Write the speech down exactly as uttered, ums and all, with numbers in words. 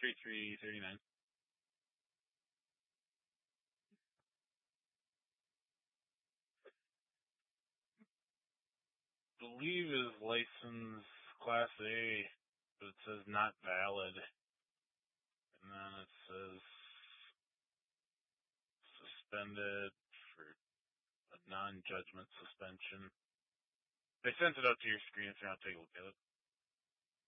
thirty-three thirty-nine. Believe his license Class A, but it says not valid. And then it says suspended for a non-judgment suspension. They sent it out to your screen, so I'll take a look at it.